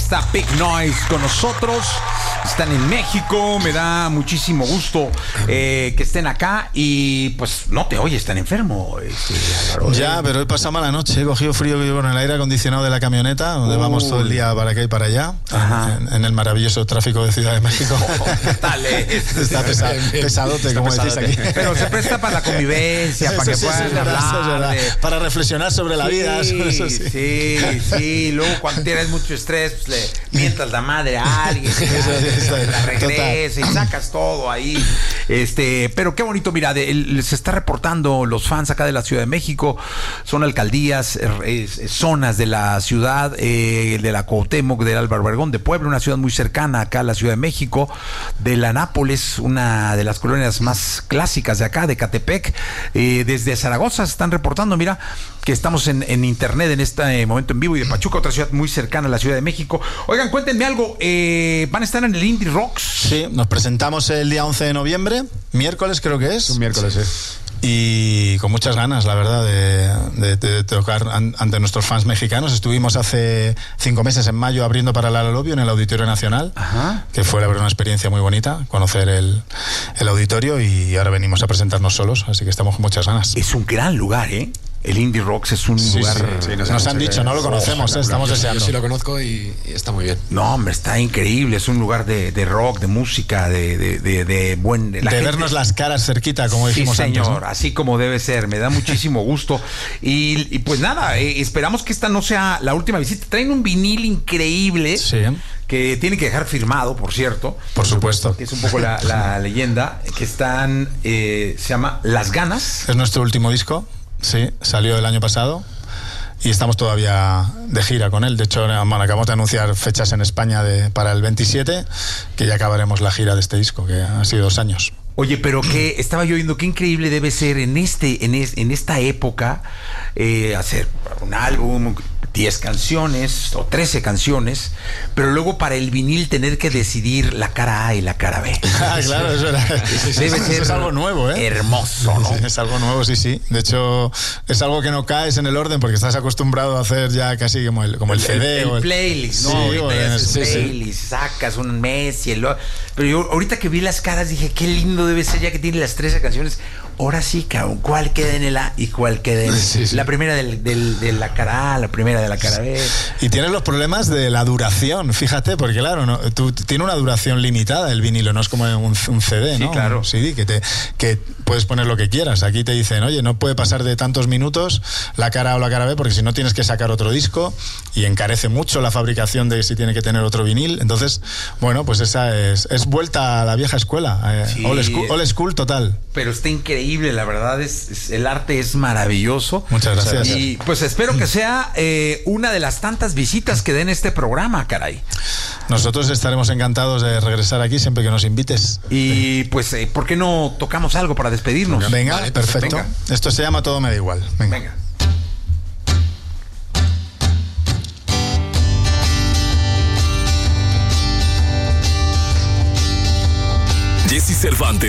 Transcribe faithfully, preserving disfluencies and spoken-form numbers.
está Big Noise con nosotros. Están en México, me da muchísimo gusto eh, que estén acá. Y pues no te oyes tan enfermo, este, Álvaro. Ya, pero he pasado mala noche, he cogido frío que con el aire acondicionado de la camioneta, donde Uy. vamos todo el día para acá y para allá, en, en el maravilloso tráfico de Ciudad de México. Dale. Está pesa, pesadote, Está como pesadote. decís aquí. Pero se presta para la convivencia, para que sí, puedan sí, hablar. De... Para reflexionar sobre la sí, vida. Sobre eso, sí, sí, sí. Luego cuando tienes mucho estrés, pues le mientas la madre a alguien. La regresa y sacas todo ahí. Este, pero qué bonito, mira, de, el, se está reportando los fans acá de la Ciudad de México, son alcaldías, eh, zonas de la ciudad, eh, de la Cuauhtémoc, del Álvaro Obregón, de Puebla, una ciudad muy cercana acá a la Ciudad de México, de la Nápoles, una de las colonias más clásicas de acá, de Catepec, eh, desde Zaragoza se están reportando, mira, que estamos en, en internet en este momento en vivo, y de Pachuca, otra ciudad muy cercana a la Ciudad de México. Oigan, cuéntenme algo, eh, ¿van a estar en el Indie Rocks? Sí, nos presentamos el día once de noviembre, miércoles creo que es. Un miércoles, sí. Y con muchas ganas, la verdad, de, de, de tocar an, ante nuestros fans mexicanos. Estuvimos hace cinco meses, en mayo, abriendo para Lalo Lobio en el Auditorio Nacional. Ajá. Que fue la verdad una experiencia muy bonita, conocer el, el auditorio, y ahora venimos a presentarnos solos, así que estamos con muchas ganas. Es un gran lugar, ¿eh? El Indie Rocks es un sí, lugar... Sí, sí, nos, nos han dicho, no lo conocemos, oh, ¿eh? Estamos yo, deseando. Yo sí lo conozco y, y está muy bien. No, hombre, está increíble. Es un lugar de, de rock, de música, de, de, de, de buen... De, de gente... vernos las caras cerquita, como sí, dijimos señor, antes, ¿no? Así como debe ser. Me da muchísimo gusto. Y, y pues nada, eh, esperamos que esta no sea la última visita. Traen un vinil increíble. Sí. Que tienen que dejar firmado, por cierto. Por supuesto. Que es un poco la, la leyenda. Que están... Eh, se llama Las Ganas. Es nuestro último disco. Sí, salió el año pasado y estamos todavía de gira con él. De hecho, bueno, acabamos de anunciar fechas en España de, para el veintisiete, que ya acabaremos la gira de este disco, que ha sido dos años. Oye, pero que estaba yo oyendo, qué increíble debe ser en este, en, es, en esta época eh, hacer un álbum, diez canciones o trece canciones, pero luego para el vinil tener que decidir la cara A y la cara B. Ah, claro, eso, era, debe eso ser es algo nuevo, ¿eh? Hermoso, ¿no? Sí, es algo nuevo, sí, sí. De hecho, es algo que no caes en el orden porque estás acostumbrado a hacer ya casi como el, como el, el C D. El, o el playlist, ¿no? Sí, ahorita bueno, ya haces sí, playlist, sí. sacas un mes y el otro. Pero yo ahorita que vi las caras dije, qué lindo debe ser ya que tiene las trece canciones. Ahora sí, cabrón, ¿cuál queda en el A y cuál queda en sí, sí. la primera del, del, de la cara A, la primera de la cara B? Y tienes los problemas de la duración, fíjate, porque claro, no, tú, tiene una duración limitada el vinilo, no es como un, un C D, ¿no? Sí, claro. Un C D que, te, que puedes poner lo que quieras. Aquí te dicen, oye, no puede pasar de tantos minutos la cara A o la cara B, porque si no tienes que sacar otro disco, y encarece mucho la fabricación de si tiene que tener otro vinil. Entonces, bueno, pues esa es, es vuelta a la vieja escuela, eh, sí. old, school, old school total. Pero está increíble, la verdad, es, es el arte es maravilloso. Muchas gracias. Y pues espero que sea eh, una de las tantas visitas que den este programa, caray. Nosotros estaremos encantados de regresar aquí siempre que nos invites. Y pues, eh, ¿por qué no tocamos algo para despedirnos? Venga, vale, perfecto. Venga. Esto se llama Todo me da igual. Venga. Venga. Jesse Cervantes.